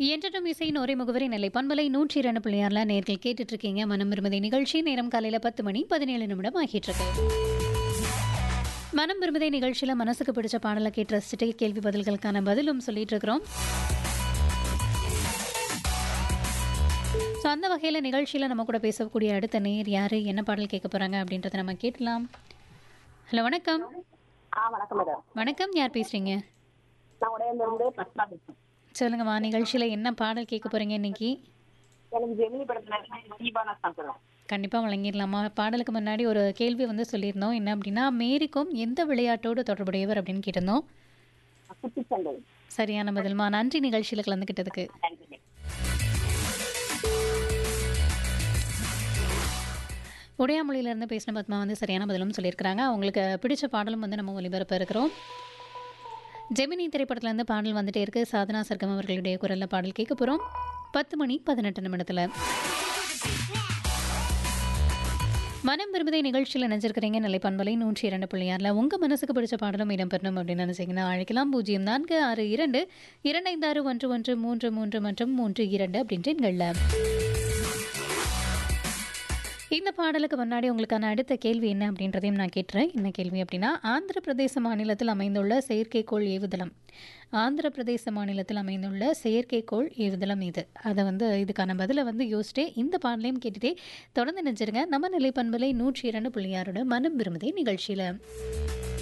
என்றும் இசையின் ஒரே முகவரி நெல்லை பண்பலை 102.6 நேர்கள் கேட்டுட்டு இருக்கீங்க. மனம் விரும்புதை நிகழ்ச்சி. நேரம் காலையில 10 மணி 17 நிமிடம் ஆகிட்டு இருக்கு. மனம் விரும்புதை நிகழ்ச்சியில மனசுக்கு பிடிச்ச பாடலை கேட்டு ரசிச்சுட்டு கேள்வி பதில்களுக்கான பதிலும் சொல்லிட்டு இருக்கிறோம். ஸோ அந்த வகையில் நிகழ்ச்சியில் நம்ம கூட பேசக்கூடிய அடுத்த நேர் யாரு, என்ன பாடல் கேட்க போறாங்க அப்படின்றத நம்ம கேட்கலாம். ஹலோ, வணக்கம். வணக்கம் மேடம். வணக்கம், யார் பேசுறீங்க? நான் உடையிலிருந்து பத்மா பேசுறேன். சொல்லுங்கம்மா, நிகழ்ச்சியில் என்ன பாடல் கேட்க போறீங்க இன்னைக்கு? எனக்கு ஜெமினி படத்துல தீபானா சாங் சொல்லுவேன். கண்டிப்பாக வழங்கிடலாமா? பாடலுக்கு முன்னாடி ஒரு கேள்வி சொல்லியிருந்தோம். என்ன அப்படின்னா, மேரிகோம் எந்த விளையாட்டோடு தொடர்புடையவர் அப்படின்னு கேட்டிருந்தோம். குத்துச்சண்டை. சரியான பதில்மா. நன்றி நிகழ்ச்சியில் கலந்துக்கிட்டதுக்கு. நன்றி. உடையாமொழியிலேருந்து பேசின பத்மா சரியான பதிலும் சொல்லியிருக்கிறாங்க. அவங்களுக்கு பிடிச்ச பாடலும் நம்ம ஒளிபரப்ப இருக்கிறோம். ஜெமினி திரைப்படத்துலேருந்து பாடல் வந்துட்டே இருக்கு. சாதனா சர்க்கம் அவர்களுடைய குரலில் பாடல் கேட்க போகிறோம். 10 மணி 18 நிமிடத்தில் மனம் விரும்புதை நிகழ்ச்சியில் நினைச்சிருக்கிறீங்க. நிலை பண்பலை 102.6 உங்கள் மனசுக்கு பிடிச்ச பாடலும் இடம்பெறணும் அப்படின்னு நினைச்சிங்கன்னா அழைக்கலாம். 0462 256 1133 மற்றும் 32 அப்படின்ற எண்களில். இந்த பாடலுக்கு முன்னாடி உங்களுக்கான அடுத்த கேள்வி என்ன அப்படின்றதையும் நான் கேட்டுறேன். என்ன கேள்வி அப்படின்னா, ஆந்திர பிரதேச மாநிலத்தில் அமைந்துள்ள செயற்கைக்கோள் ஏவுதளம். ஆந்திர பிரதேச மாநிலத்தில் அமைந்துள்ள செயற்கைக்கோள் ஏவுதளம் இது. அதை இதுக்கான பதிலை யோசிச்சுட்டே இந்த பாடலையும் கேட்டுட்டே தொடர்ந்து நினைச்சிருங்க. நம்ம நிலை பண்பலை 102.6 மனம் விரும்புதை நிகழ்ச்சியில்.